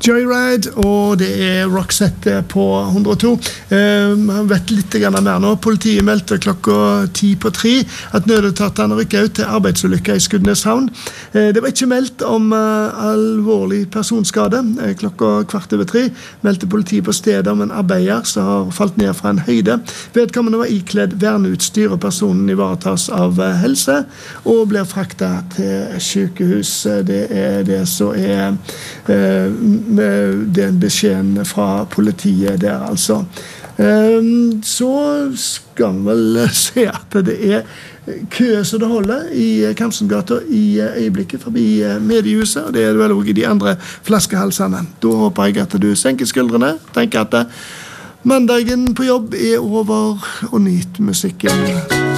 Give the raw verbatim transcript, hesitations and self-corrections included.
Joyride, og det er Roxette på hundre og to. Man um, vet litt mer nå. Politiet meldte klokka ti på tre at nødetatene rykket ut til arbeidsulykker i Skudeneshavn. Uh, det var ikke meldt om uh, alvorlig personskade. Uh, klokka kvart over tre meldte politiet på stedet om en arbeider som har falt ned fra en høyde. Vedkommende var ikledd verneutstyr, og personen ivaretas av uh, helse og blir fraktet til sykehus. Det er det som er uh, med den beskjeden fra politiet der, altså. Um, så skal vi vel se at det er kø som det holder i Kamsengata i øyeblikket forbi mediehuset, og det er det vel også i de andre flaskehalsene. Da håper jeg at du senker skuldrene, tenker at mandagen på jobb er over, og nyt musikken.